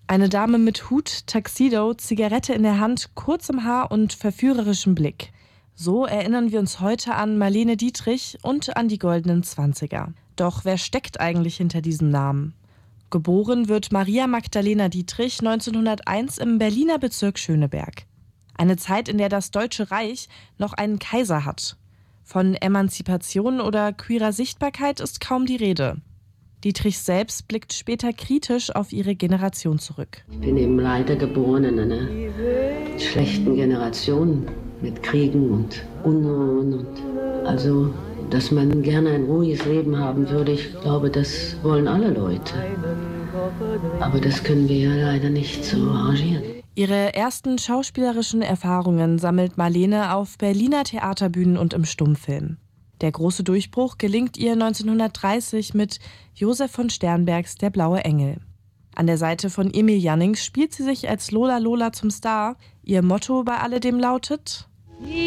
Eine Dame mit Hut, Tuxedo, Zigarette in der Hand, kurzem Haar und verführerischem Blick. So erinnern wir uns heute an Marlene Dietrich und an die goldenen Zwanziger. Doch wer steckt eigentlich hinter diesem Namen? Geboren wird Maria Magdalena Dietrich 1901 im Berliner Bezirk Schöneberg. Eine Zeit, in der das Deutsche Reich noch einen Kaiser hat. Von Emanzipation oder queerer Sichtbarkeit ist kaum die Rede. Dietrich selbst blickt später kritisch auf ihre Generation zurück. Ich bin eben leider geboren in einer schlechten Generation mit Kriegen und Unruhen. Also, dass man gerne ein ruhiges Leben haben würde, ich glaube, das wollen alle Leute. Aber das können wir ja leider nicht so arrangieren. Ihre ersten schauspielerischen Erfahrungen sammelt Marlene auf Berliner Theaterbühnen und im Stummfilm. Der große Durchbruch gelingt ihr 1930 mit Josef von Sternbergs Der blaue Engel. An der Seite von Emil Jannings spielt sie sich als Lola Lola zum Star. Ihr Motto bei alledem lautet: